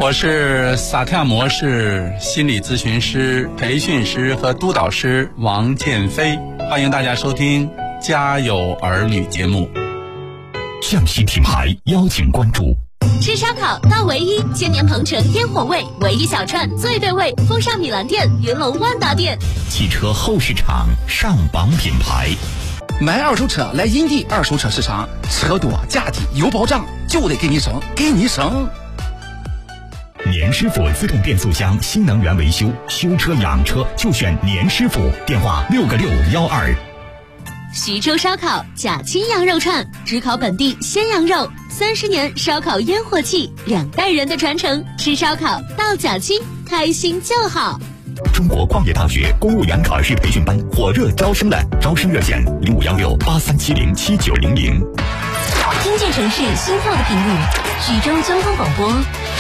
我是萨特亚模式心理咨询师、培训师和督导师王建飞，欢迎大家收听《家有儿女》节目。 向西品牌邀请关注。 吃烧烤到唯一，千年鹏城烟火味，唯一小串最对味，风尚米兰店、云龙万达店。 汽车后市场上榜品牌。 买二手车来银地二手车市场，车多价低有保障，就得给你省，给你省。 年师傅自动变速箱新能源维修，修车养车就选年师傅，电话6个612。 徐州烧烤假青羊肉串，只烤本地鲜羊肉，30年烧烤烟火气，2代人的传承。吃烧烤到假青，开心就好。 中国矿业大学公务员考试培训班火热招生了，招生热线051683707900。 听见城市心跳的频率，徐州交通广播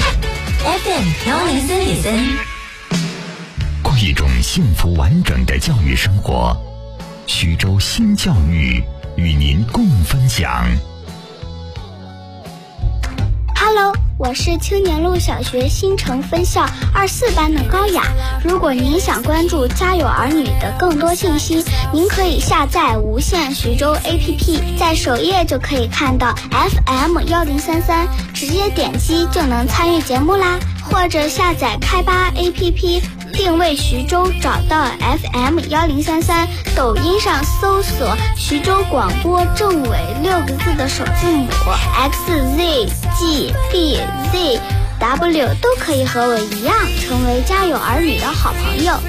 FM103.3。 过一种幸福完整的教育生活，徐州新教育与您共分享。 Hello， 我是青年路小学新城分校24班的高雅。如果您想关注家有儿女的更多信息，您可以下载无线徐州 APP， 在首页就可以看到 FM1033， 直接点击就能参与节目啦。或者下载开吧 APP， 定位徐州，找到 FM1033， 抖音上搜索徐州广播正尾6个字的首字母 XZGBZW， 都可以和我一样成为家有儿女的好朋友。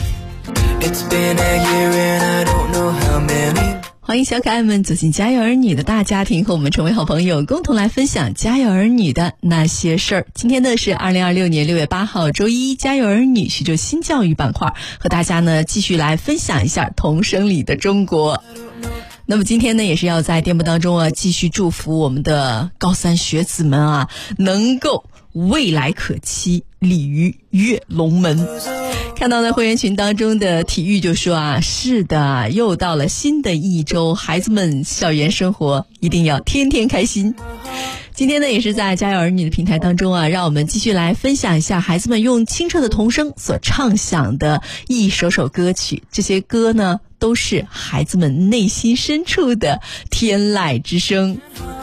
欢迎小可爱们走进家有儿女的大家庭，和我们成为好朋友，共同来分享家有儿女的那些事儿。今天呢是2026年6月8号周一，家有儿女徐州新教育板块，和大家呢继续来分享一下童声里的中国。那么今天呢也是要在电波当中继续祝福我们的高3学子们能够未来可期，鲤鱼跃龙门。看到在会员群当中的体育就说是的，又到了新的一周，孩子们校园生活一定要天天开心。今天呢也是在家有儿女的平台当中让我们继续来分享一下孩子们用清澈的童声所唱响的一首首歌曲。这些歌呢都是孩子们内心深处的天籁之声。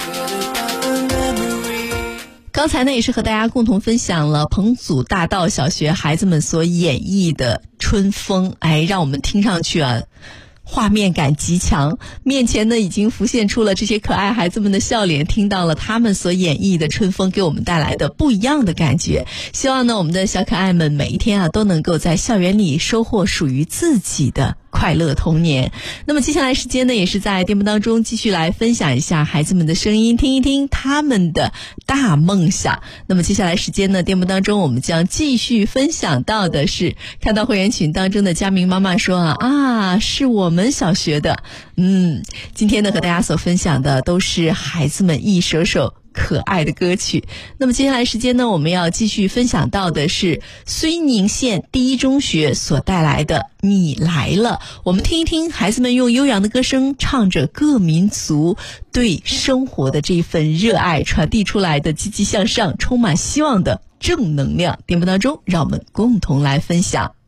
刚才呢也是和大家共同分享了彭祖大道小学孩子们所演绎的春风，让我们听上去画面感极强，面前呢已经浮现出了这些可爱孩子们的笑脸，听到了他们所演绎的春风给我们带来的不一样的感觉。希望呢我们的小可爱们每一天都能够在校园里收获属于自己的快乐童年。那么接下来时间呢也是在节目当中继续来分享一下孩子们的声音，听一听他们的大梦想。那么接下来时间呢节目当中我们将继续分享到的是，看到会员群当中的佳明妈妈说是我们小学的。今天呢和大家所分享的都是孩子们一首首可爱的歌曲。那么接下来时间呢我们要继续分享到的是睢宁县第一中学所带来的你来了。我们听一听孩子们用悠扬的歌声唱着各民族对生活的这份热爱，传递出来的积极向上充满希望的正能量。节目当中让我们共同来分享。